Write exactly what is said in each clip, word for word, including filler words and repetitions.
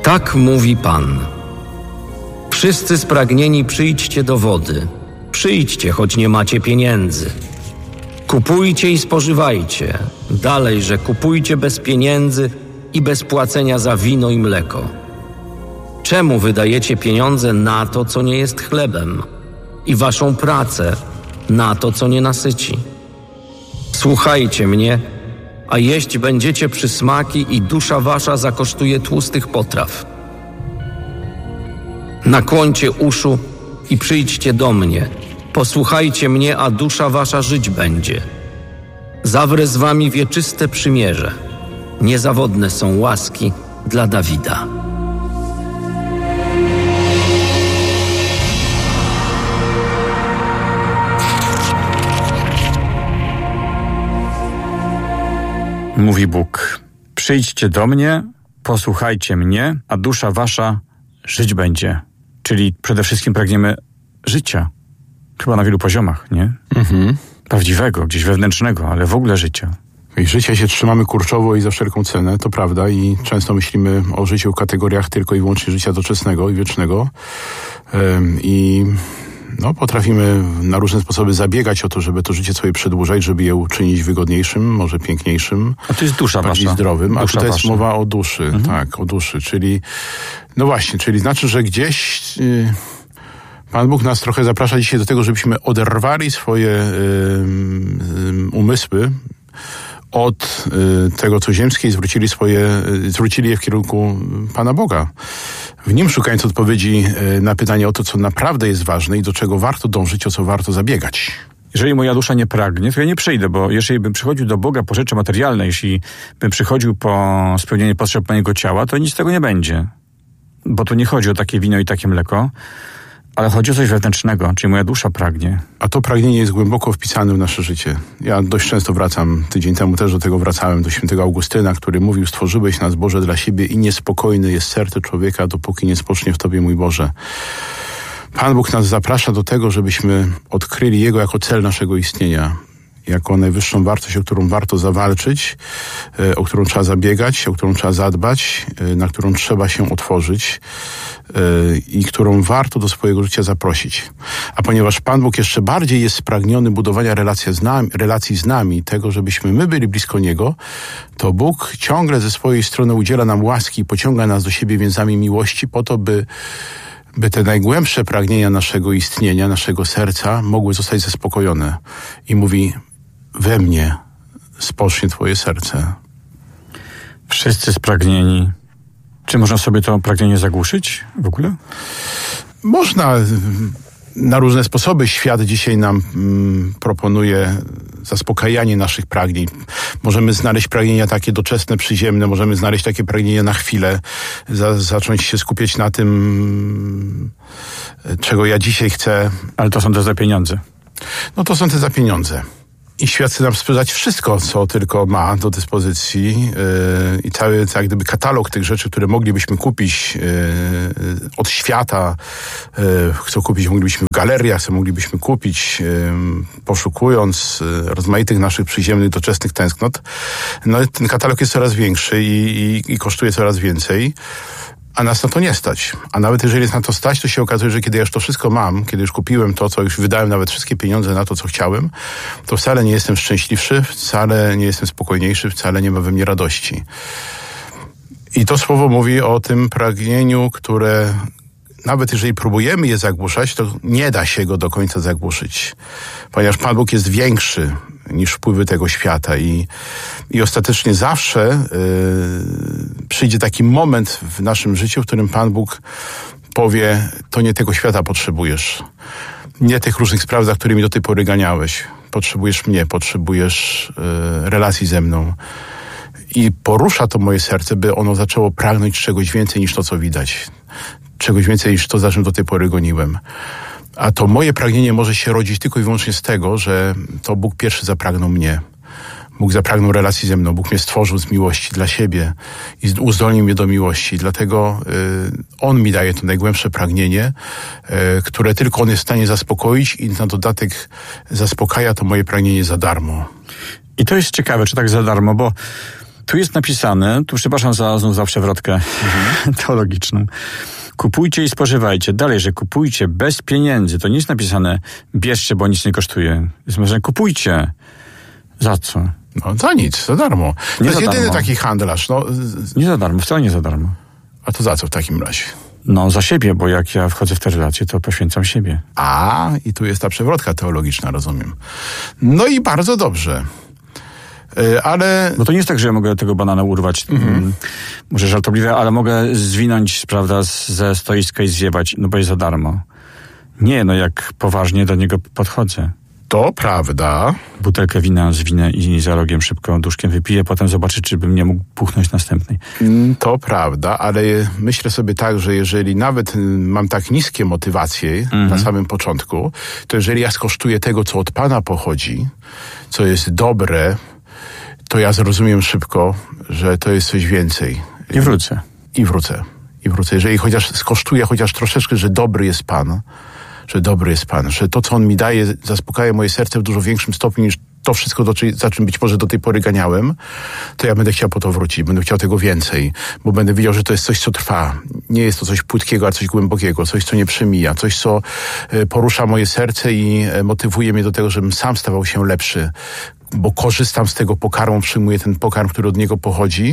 Tak mówi Pan. Wszyscy spragnieni, przyjdźcie do wody. Przyjdźcie, choć nie macie pieniędzy. Kupujcie i spożywajcie. Dalej, że kupujcie bez pieniędzy i bez płacenia za wino i mleko. Czemu wydajecie pieniądze na to, co nie jest chlebem, i waszą pracę na to, co nie nasyci? Słuchajcie mnie, a jeść będziecie przysmaki i dusza wasza zakosztuje tłustych potraw. Nakłońcie uszu i przyjdźcie do mnie. Posłuchajcie mnie, a dusza wasza żyć będzie. Zawrę z wami wieczyste przymierze. Niezawodne są łaski dla Dawida. Mówi Bóg: przyjdźcie do mnie, posłuchajcie mnie, a dusza wasza żyć będzie. Czyli przede wszystkim pragniemy życia. Chyba na wielu poziomach, nie? Mhm. Prawdziwego, gdzieś wewnętrznego, ale w ogóle życia. I życia się trzymamy kurczowo i za wszelką cenę, to prawda, i często myślimy o życiu w kategoriach tylko i wyłącznie życia doczesnego i wiecznego. Ym, I no, potrafimy na różne sposoby zabiegać o to, żeby to życie sobie przedłużać, żeby je uczynić wygodniejszym, może piękniejszym. A to jest dusza bardziej wasza. zdrowym. A Dusza tutaj wasza. jest mowa o duszy, Mhm. tak, o duszy, czyli no właśnie, czyli znaczy, że gdzieś yy, Pan Bóg nas trochę zaprasza dzisiaj do tego, żebyśmy oderwali swoje yy, yy, umysły od y, tego, co ziemskie, i zwrócili swoje, y, zwrócili je w kierunku Pana Boga. W nim szukając odpowiedzi y, na pytanie o to, co naprawdę jest ważne i do czego warto dążyć, o co warto zabiegać. Jeżeli moja dusza nie pragnie, to ja nie przyjdę, bo jeżeli bym przychodził do Boga po rzeczy materialne, jeśli bym przychodził po spełnienie potrzeb mojego ciała, to nic z tego nie będzie. Bo tu nie chodzi o takie wino i takie mleko, ale chodzi o coś wewnętrznego, czyli moja dusza pragnie. A to pragnienie jest głęboko wpisane w nasze życie. Ja dość często wracam, tydzień temu też do tego wracałem, do świętego Augustyna, który mówił: stworzyłeś nas, Boże, dla siebie i niespokojny jest serce człowieka, dopóki nie spocznie w Tobie, mój Boże. Pan Bóg nas zaprasza do tego, żebyśmy odkryli Jego jako cel naszego istnienia, jako najwyższą wartość, o którą warto zawalczyć, o którą trzeba zabiegać, o którą trzeba zadbać, na którą trzeba się otworzyć i którą warto do swojego życia zaprosić. A ponieważ Pan Bóg jeszcze bardziej jest spragniony budowania relacji z nami, relacji z nami, tego, żebyśmy my byli blisko Niego, to Bóg ciągle ze swojej strony udziela nam łaski i pociąga nas do siebie więzami miłości po to, by by te najgłębsze pragnienia naszego istnienia, naszego serca mogły zostać zaspokojone. I mówi: we mnie spocznie Twoje serce. Wszyscy spragnieni. Czy można sobie to pragnienie zagłuszyć w ogóle? Można na różne sposoby. Świat dzisiaj nam mm, proponuje zaspokajanie naszych pragnień. Możemy znaleźć pragnienia takie doczesne, przyziemne, możemy znaleźć takie pragnienia na chwilę, za, zacząć się skupiać na tym, czego ja dzisiaj chcę. Ale to są te za pieniądze. No to są te za pieniądze. I świat chce nam sprzedać wszystko, co tylko ma do dyspozycji, yy, i cały tak gdyby katalog tych rzeczy, które moglibyśmy kupić yy, od świata, yy, co kupić moglibyśmy w galeriach, co moglibyśmy kupić yy, poszukując yy, rozmaitych naszych przyziemnych, doczesnych tęsknot. No ten katalog jest coraz większy i, i, i kosztuje coraz więcej. A nas na to nie stać. A nawet jeżeli jest na to stać, to się okazuje, że kiedy ja już to wszystko mam, kiedy już kupiłem to, co już wydałem nawet wszystkie pieniądze na to, co chciałem, to wcale nie jestem szczęśliwszy, wcale nie jestem spokojniejszy, wcale nie ma we mnie radości. I to słowo mówi o tym pragnieniu, które nawet jeżeli próbujemy je zagłuszać, to nie da się go do końca zagłuszyć. Ponieważ Pan Bóg jest większy niż wpływy tego świata i, i ostatecznie zawsze yy, przyjdzie taki moment w naszym życiu, w którym Pan Bóg powie: to nie tego świata potrzebujesz. Nie tych różnych spraw, za którymi do tej pory ganiałeś. Potrzebujesz mnie, potrzebujesz yy, relacji ze mną. I porusza to moje serce, by ono zaczęło pragnąć czegoś więcej niż to, co widać. Czegoś więcej niż to, za czym do tej pory goniłem. A to moje pragnienie może się rodzić tylko i wyłącznie z tego, że to Bóg pierwszy zapragnął mnie. Bóg zapragnął relacji ze mną. Bóg mnie stworzył z miłości dla siebie i uzdolnił mnie do miłości. Dlatego y, On mi daje to najgłębsze pragnienie, y, które tylko On jest w stanie zaspokoić, i na dodatek zaspokaja to moje pragnienie za darmo. I to jest ciekawe, czy tak za darmo, bo Tu jest napisane, tu przepraszam za, znów za przewrotkę mhm. teologiczną. Kupujcie i spożywajcie. Dalej, że kupujcie bez pieniędzy. To nie jest napisane bierzcie, bo nic nie kosztuje. Jest napisane kupujcie. Za co? No za nic, za darmo. To nie jest za jedyny darmo. taki handlarz. No. Nie za darmo, wcale nie za darmo. A to za co w takim razie? No za siebie, bo jak ja wchodzę w te relacje, to poświęcam siebie. A, i tu jest ta przewrotka teologiczna, rozumiem. No i bardzo dobrze. Yy, ale... Bo to nie jest tak, że ja mogę tego banana urwać, mm-hmm. może żartobliwe, ale mogę zwinąć, prawda, ze stoiska i zjebać, no bo jest za darmo. Nie, no jak poważnie do niego podchodzę. To prawda. Butelkę wina zwinę i za rogiem szybko duszkiem wypiję, potem zobaczę, czy bym nie mógł puchnąć następnej. To prawda, ale myślę sobie tak, że jeżeli nawet mam tak niskie motywacje mm-hmm. na samym początku, to jeżeli ja skosztuję tego, co od Pana pochodzi, co jest dobre, to ja zrozumiem szybko, że to jest coś więcej. I wrócę. I wrócę. I wrócę. Jeżeli chociaż skosztuję chociaż troszeczkę, że dobry jest Pan, że dobry jest Pan, że to, co On mi daje, zaspokaja moje serce w dużo większym stopniu niż to wszystko, do, za czym być może do tej pory ganiałem, to ja będę chciał po to wrócić, będę chciał tego więcej, bo będę wiedział, że to jest coś, co trwa. Nie jest to coś płytkiego, a coś głębokiego, coś, co nie przemija, coś, co porusza moje serce i motywuje mnie do tego, żebym sam stawał się lepszy, bo korzystam z tego pokarmu, przyjmuję ten pokarm, który od niego pochodzi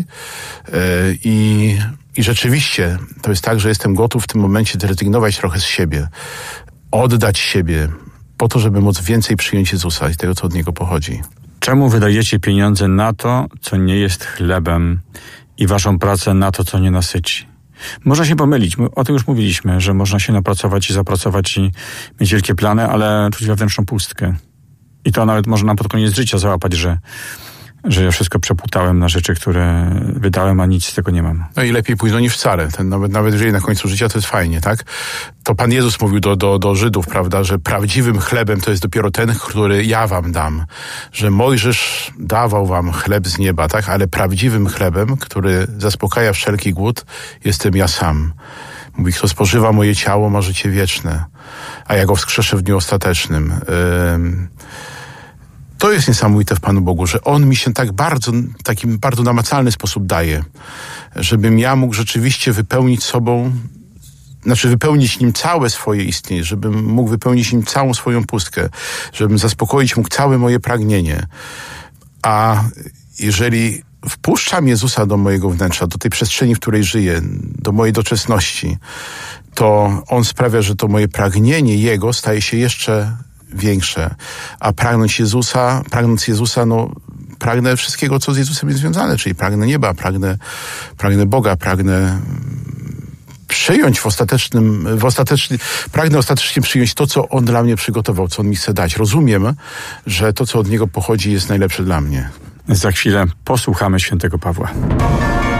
i, i rzeczywiście to jest tak, że jestem gotów w tym momencie zrezygnować trochę z siebie, oddać siebie po to, żeby móc więcej przyjąć Jezusa i tego, co od Niego pochodzi. Czemu wydajecie pieniądze na to, co nie jest chlebem i waszą pracę na to, co nie nasyci? Można się pomylić, o tym już mówiliśmy, że można się napracować i zapracować i mieć wielkie plany, ale czuć wewnętrzną pustkę. I to nawet można pod koniec życia załapać, że, że ja wszystko przepłutałem na rzeczy, które wydałem, a nic z tego nie mam. No i lepiej późno niż wcale. Ten, nawet, nawet jeżeli na końcu życia, to jest fajnie, tak? To Pan Jezus mówił do, do, do Żydów, prawda, że prawdziwym chlebem to jest dopiero ten, który ja wam dam. Że Mojżesz dawał wam chleb z nieba, tak? Ale prawdziwym chlebem, który zaspokaja wszelki głód, jestem ja sam. Mówi, kto spożywa moje ciało, ma życie wieczne, a ja go wskrzeszę w dniu ostatecznym. Yy... To jest niesamowite w Panu Bogu, że On mi się tak bardzo, takim bardzo namacalny sposób daje, żebym ja mógł rzeczywiście wypełnić sobą, znaczy wypełnić nim całe swoje istnienie, żebym mógł wypełnić nim całą swoją pustkę, żebym zaspokoić mógł całe moje pragnienie. A jeżeli wpuszczam Jezusa do mojego wnętrza, do tej przestrzeni, w której żyję, do mojej doczesności, to On sprawia, że to moje pragnienie Jego staje się jeszcze większe. A pragnąć Jezusa, pragnąc Jezusa, no pragnę wszystkiego, co z Jezusem jest związane, czyli pragnę nieba, pragnę, pragnę Boga, pragnę przyjąć w ostatecznym, w ostatecznym, pragnę ostatecznie przyjąć to, co On dla mnie przygotował, co On mi chce dać. Rozumiem, że to, co od Niego pochodzi, jest najlepsze dla mnie. Za chwilę posłuchamy świętego Pawła.